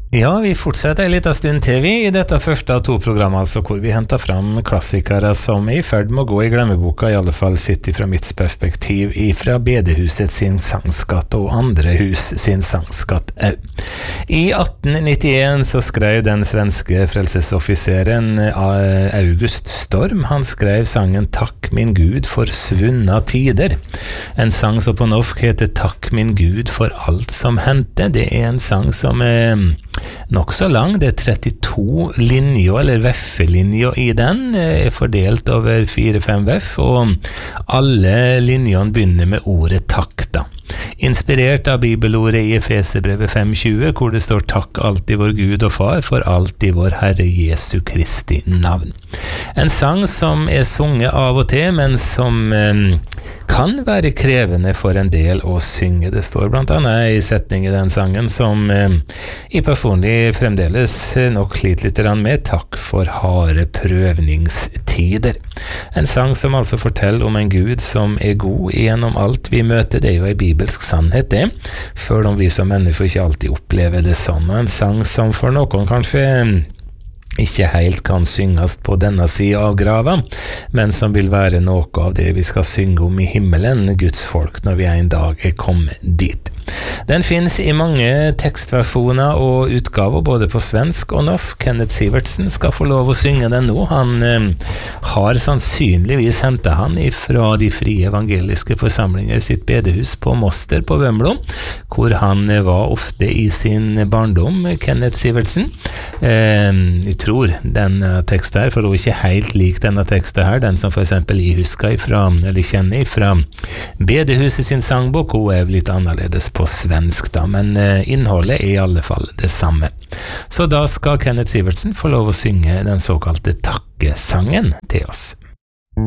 Ja, vi fortsetter en liten stund til vi I dette første av 2 programmer, altså hvor vi hentet fram klassikere som I ferd med å gå I glemmeboka, I alle fall sitt fra mitt perspektiv, fra Bedehuset sin sangskatt og andre hus sin sangskatt. I 1891 så skrev den svenske frelsesoffiseren August Storm, han skrev sangen «Takk min Gud for svunna tider». En sang som på norsk heter «Takk min Gud for alt som hendte». Det en sang som nok så lang, det 32 linjer, eller veffelinjer I den, fordelt over 4-5 veff, og alle linjene begynner med ordet takk da. Inspirert av bibelordet I Efeserbrevet 5:20, hvor det står takk alltid vår Gud og Far for alt I vår Herre Jesu Kristi navn. En sang som sunget av og til, men som kan være krevende for en del å synge. Det står blant annet I setning I den sangen som I personlig fremdeles nok sliter litt med takk for harde prøvningstider. En sang som altså forteller om en Gud som god gjennom alt vi møter. Det jo en bibelsk sannhet det, selv om vi som mennesker ikke alltid opplever det sånn. Og en sang som for noen kanskje ikke helt kan synges på denne siden av grava, men som vil være noe av det vi skal synge om I himmelen, Guds folk, når vi en dag kommet dit. Den finnes I mange tekstversjoner og utgaver, både på svensk og norsk. Kenneth Sivertsen skal få lov å synge den nå. Han har sannsynligvis hentet han fra de frie evangeliske forsamlinger I sitt bedehus på Moster på Vømlo, hvor han var ofte I sin barndom, Kenneth Sivertsen. Jeg tror denne teksten her, for hun ikke helt lik denne teksten her, den som for eksempel jeg husker eller kjenner fra bedehuset sin sangbok, hun litt annerledes på svensk da, men innholdet I alle fall det samme. Så da skal Kenneth Sivertsen få lov å synge den såkalte takkesangen til oss.